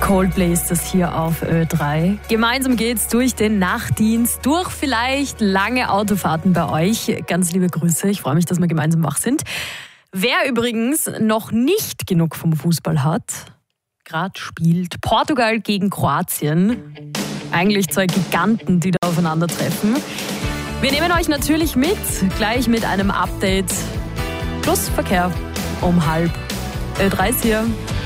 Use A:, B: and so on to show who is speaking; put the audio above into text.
A: Coldplay ist das hier auf Ö3. Gemeinsam geht's durch den Nachtdienst, durch vielleicht lange Autofahrten bei euch. Ganz liebe Grüße, ich freue mich, dass wir gemeinsam wach sind. Wer übrigens noch nicht genug vom Fußball hat, gerade spielt Portugal gegen Kroatien. Eigentlich zwei Giganten, die da aufeinandertreffen. Wir nehmen euch natürlich mit, gleich mit einem Update plus Verkehr um 12:30 Ö3 hier.